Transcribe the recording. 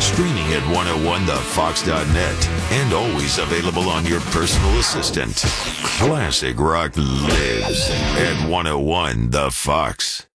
Streaming at 101thefox.net and always available on your personal assistant. Classic rock lives at 101 The Fox.